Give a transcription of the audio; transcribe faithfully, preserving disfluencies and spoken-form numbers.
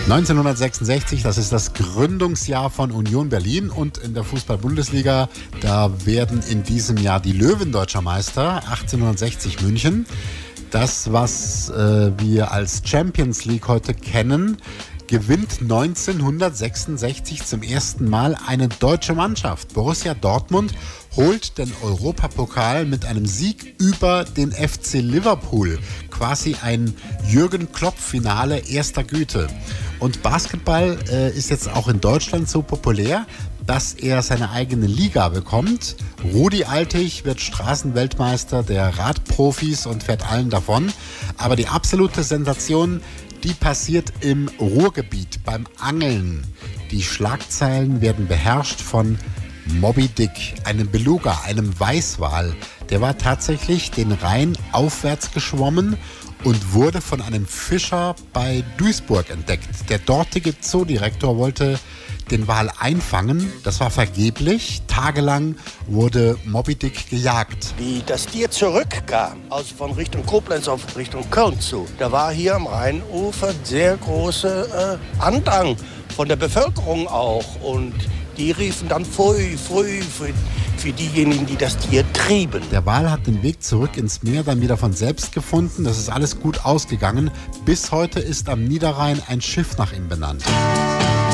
neunzehnhundertsechsundsechzig, das ist das Gründungsjahr von Union Berlin, und in der Fußball-Bundesliga, da werden in diesem Jahr die Löwen deutscher Meister, achtzehnhundertsechzig München. Das, was äh, wir als Champions League heute kennen, gewinnt neunzehnhundertsechsundsechzig zum ersten Mal eine deutsche Mannschaft. Borussia Dortmund holt den Europapokal mit einem Sieg über den F C Liverpool. Quasi ein Jürgen-Klopp-Finale erster Güte. Und Basketball äh, ist jetzt auch in Deutschland so populär, dass er seine eigene Liga bekommt. Rudi Altig wird Straßenweltmeister der Radprofis und fährt allen davon. Aber die absolute Sensation, die passiert im Ruhrgebiet beim Angeln. Die Schlagzeilen werden beherrscht von Moby Dick, einem Beluga, einem Weißwal. Der war tatsächlich den Rhein aufwärts geschwommen und wurde von einem Fischer bei Duisburg entdeckt. Der dortige Zoodirektor wollte den Wal einfangen. Das war vergeblich. Tagelang wurde Moby Dick gejagt. Wie das Tier zurückkam, also von Richtung Koblenz auf Richtung Köln zu, da war hier am Rheinufer sehr große äh, Andrang von der Bevölkerung auch. Und die riefen dann Pfui, Pfui, Pfui für diejenigen, die das Tier trieben. Der Wal hat den Weg zurück ins Meer dann wieder von selbst gefunden. Das ist alles gut ausgegangen. Bis heute ist am Niederrhein ein Schiff nach ihm benannt.